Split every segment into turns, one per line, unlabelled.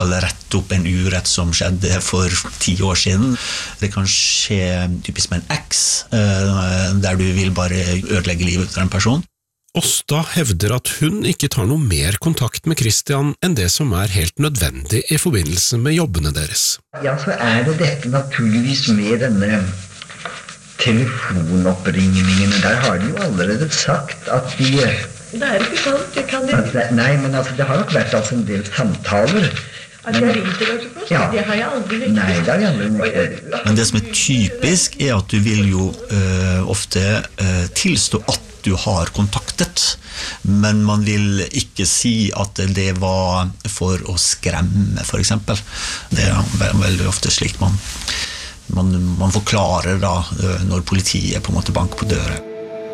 eller rette opp en urett som skjedde for 10 år siden. Det kan skje typisk med en eks, der du vil bare ødelegge livet til en person.
Åsta hevder at hun ikke tar noe mer kontakt med Christian enn det som helt nødvendig i forbindelse med jobbene deres.
Ja, så det dette naturligvis med denne telefonoppringningene. Der har de jo allerede sagt at de...
Det ikke sant, det kan det.
Nei, men altså, det har nok vært en del samtaler.
At jeg ringte deg til post, det har jeg aldri nektet.
Nei, det har jeg aldri nektet.
Men det som typisk at du vil jo ofte tilstå at du har kontaktet, men man vil ikke si at det var for å skremme, for eksempel. Det veldig ofte slik man forklarer da, når politiet på en måte banker på døra.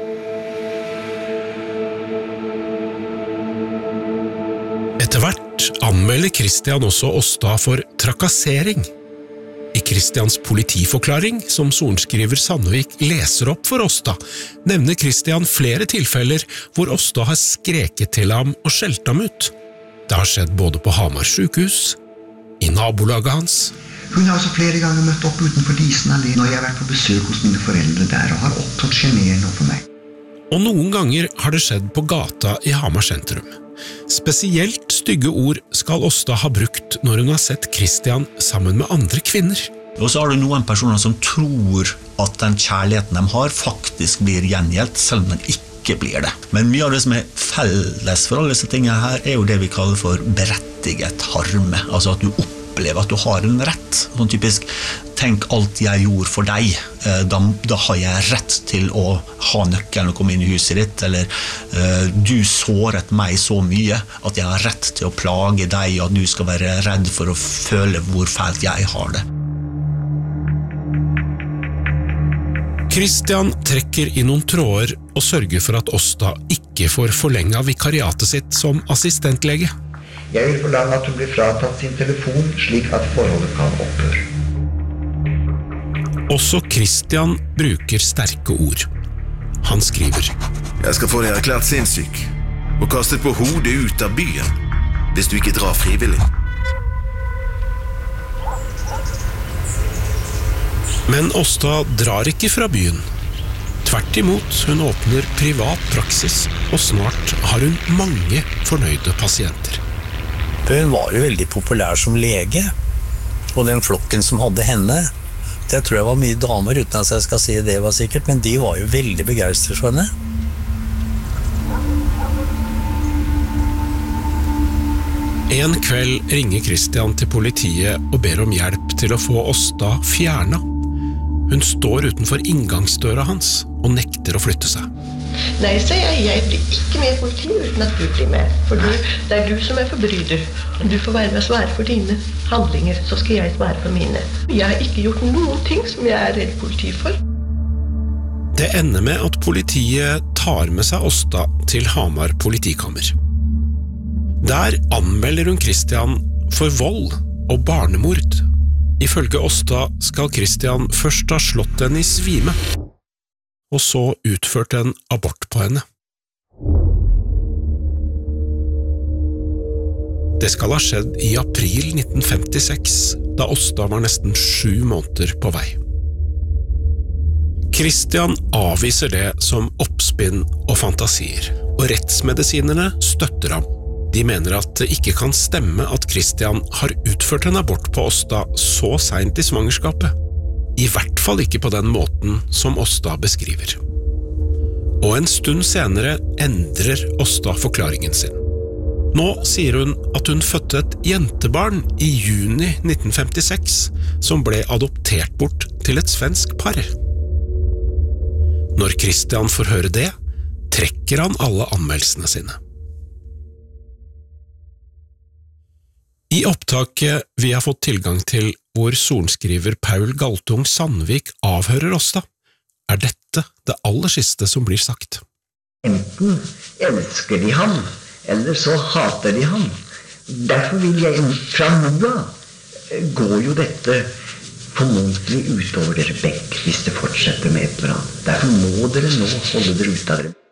Etter hvert anmelder Christian også Åsta for trakassering. I Christians politiforklaring, som sorenskriver Sandvik leser opp for Åsta, nevner Christian flere tilfeller hvor Åsta har skreket til ham og skjelt ham ut. Det har skjedd både på Hamar sykehus, i nabolaget hans.
Hun har også flere ganger møtt opp utenfor Disen allé når jeg har vært på besøk hos mine foreldre der og har opptrådt generende for meg.
Og noen ganger har det skjedd på gata i Hamar sentrum. Spesielt stygge ord skal Åsta ha brukt når hun har sett Christian sammen med andre kvinner.
Og så har du noen personer som tror at den kjærligheten de har faktisk blir gjengjeldt, selv om den ikke blir det. Men mye av det som felles for alle disse tingene her jo det vi kaller for berettiget harme. Altså at du opplever at du har en rett. Sånn typisk, tenk alt jeg gjorde for deg, da har jeg rett til å ha nøkkelen og komme inn i huset ditt, eller du såret meg så mye at jeg har rett til å plage deg, og at du skal være redd for å føle hvor fælt jeg har det.
Christian trekker i noen tråder og sørger for at Åsta ikke får forlenget vikariatet sitt som assistentlege.
Jeg vil forlange at hun blir fratatt sin telefon, slik at forholdet kan opphøre.
Også Christian bruker sterke ord. Han skriver:
Jeg skal få deg erklært sinnssyk og kastet på hodet ut av byen hvis du ikke drar frivillig.
Men Åsta drar ikke fra byen. Tvert imot, hun åpner privat praksis, og snart har hun mange fornøyde pasienter.
Hun var jo veldig populær som lege, og den flokken som hadde henne, det tror jeg var mye damer, uten at jeg skal si det var sikkert, men de var jo veldig begeistret for henne.
En kveld ringer Christian til politiet og ber om hjelp til å få Åsta fjernet. Hun står utenfor inngangsdøra hans og nekter å flytte seg.
Nei, sier jeg blir ikke med i politiet uten at du blir med. For det du som forbryter. Du får være med å svare for dine handlinger, så skal jeg svare for mine. Jeg har ikke gjort noen ting som jeg redd politiet for.
Det ender med at politiet tar med seg Åsta til Hamar politikammer. Der anmelder hun Christian for vold og barnemord. Ifølge Åsta skal Christian først ha slått henne i svime, og så utført en abort på henne. Det skal ha skjedd i april 1956, da Åsta var nesten 7 måneder på vei. Christian avviser det som oppspinn og fantasier, og rettsmedisinerne støtter ham. De mener at det ikke kan stemme at Christian har utført en abort på Åsta så sent i svangerskapet. I hvert fall ikke på den måten som Åsta beskriver. Og en stund senere endrer Åsta forklaringen sin. Nå sier hun at hun fødte et jentebarn i juni 1956, som ble adoptert bort til et svensk par. Når Christian får høre det, trekker han alle anmeldelsene sine. I opptaket vi har fått tilgang til hvor sorenskriver Paul Galtung Sandvik avhører Åsta, dette det aller siste som blir sagt.
Enten elsker de ham, eller så hater de ham. Derfor vil jeg fra nå går jo dette formodentlig utover dere begge hvis det fortsetter med et eller annet. Derfor må dere nå holde dere ut av dere.